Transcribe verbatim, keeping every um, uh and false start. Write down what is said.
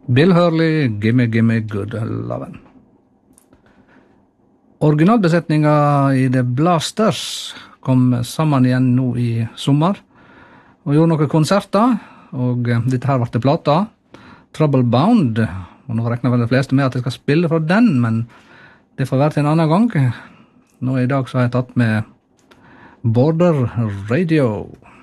Bill Hurley, Gimme Gimme Good Lovin'. Originalbesetninga i The Blasters kom sammen igjen nå i sommer, og gjorde noen konserter, og dette her var til plata, Trouble Bound, og nå regner vel de fleste med at jeg skal spille fra den, men det får være til en annen gang. Nå i dag så har jeg tatt med Border Radio.